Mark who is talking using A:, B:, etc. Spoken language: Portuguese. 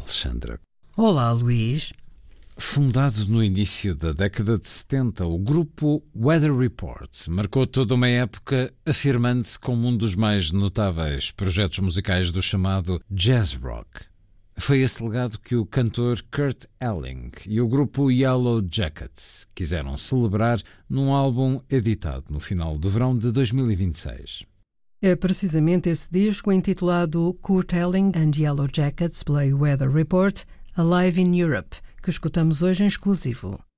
A: Alexandra.
B: Olá, Luís.
A: Fundado no início da década de 70, o grupo Weather Report marcou toda uma época, afirmando-se como um dos mais notáveis projetos musicais do chamado jazz rock. Foi esse legado que o cantor Kurt Elling e o grupo Yellow Jackets quiseram celebrar num álbum editado no final do verão de 2026.
B: É precisamente esse disco intitulado Kurt Elling and Yellow Jackets Play Weather Report, Alive in Europe, que escutamos hoje em exclusivo.